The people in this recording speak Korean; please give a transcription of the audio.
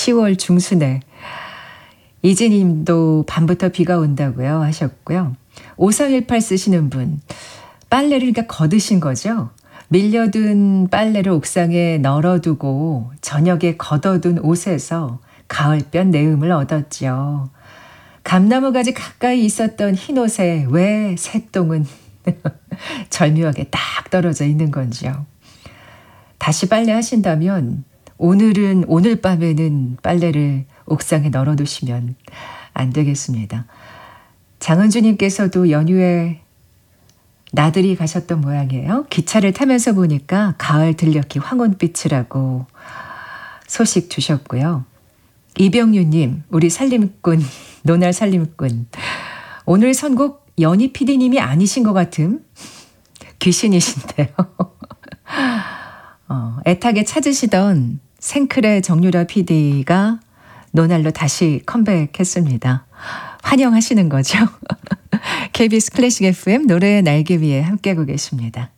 10월 중순에 이지님도 밤부터 비가 온다고요 하셨고요. 5318 쓰시는 분, 빨래를 그러니까 걷으신 거죠? 밀려둔 빨래를 옥상에 널어두고 저녁에 걷어둔 옷에서 가을볕 내음을 얻었죠. 감나무 가지 가까이 있었던 흰 옷에 왜 새똥은 절묘하게 딱 떨어져 있는 건지요. 다시 빨래하신다면 오늘 밤에는 빨래를 옥상에 널어두시면 안 되겠습니다. 장은주님께서도 연휴에 나들이 가셨던 모양이에요. 기차를 타면서 보니까 가을 들녘이 황혼빛이라고 소식 주셨고요. 이병유님, 우리 살림꾼, 노날 살림꾼. 오늘 선곡 연희 PD님이 아니신 것 같음. 귀신이신데요. 애타게 찾으시던 생크레 정유라 PD가 노날로 다시 컴백했습니다. 환영하시는 거죠. KBS 클래식 FM 노래의 날개 위에 함께하고 계십니다.